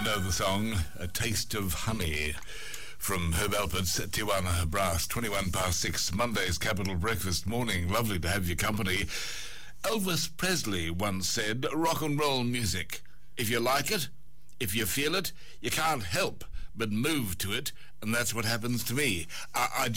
know the song, A Taste of Honey, from Herb Alpert's Tijuana Brass, 21 past 6, Monday's Capital Breakfast morning. Lovely to have your company. Elvis Presley once said, rock and roll music. If you like it, if you feel it, you can't help but move to it, and that's what happens to me. I